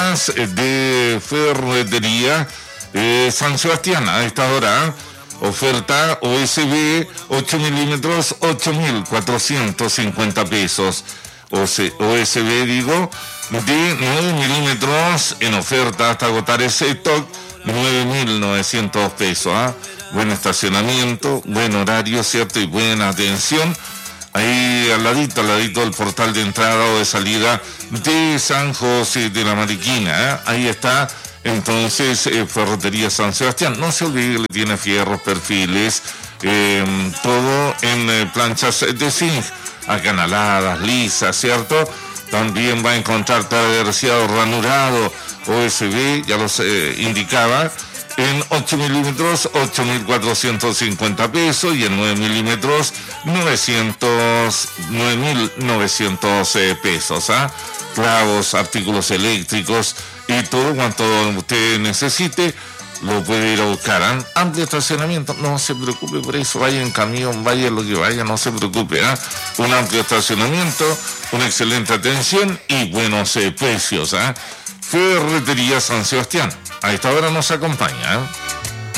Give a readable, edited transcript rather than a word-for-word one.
más de Ferretería San Sebastián. A esta hora, oferta OSB 8 milímetros, 8.450 pesos. OSB, digo, de 9 milímetros en oferta hasta agotar ese stock, 9.900 pesos. Buen estacionamiento, buen horario, ¿cierto? Y buena atención. Ahí al ladito del portal de entrada o de salida de San José de la Mariquina. Ahí está, entonces, Ferretería San Sebastián. No se olvide que le tiene fierros, perfiles, todo en planchas de zinc, acanaladas, lisas, ¿cierto? También va a encontrar terciado, ranurado, OSB, ya los indicaba, en 8 milímetros, 8.450 pesos, y en 9 milímetros, 9.900 pesos. Clavos, artículos eléctricos y todo cuanto usted necesite, lo puede ir a buscar. Amplio estacionamiento, no se preocupe por eso, vaya en camión, vaya lo que vaya, no se preocupe. Un amplio estacionamiento, una excelente atención y buenos precios. Ferretería San Sebastián, a esta hora nos acompaña.